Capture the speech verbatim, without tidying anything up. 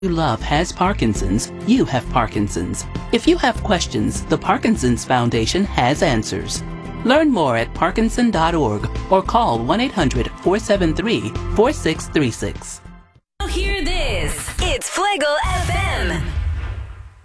you love has Parkinson's, you have Parkinson's. If you have questions, the Parkinson's Foundation has answers. Learn more at parkinson dot org or call one eight hundred, four seven three, four six three six. Hear this. It's Flagel F M.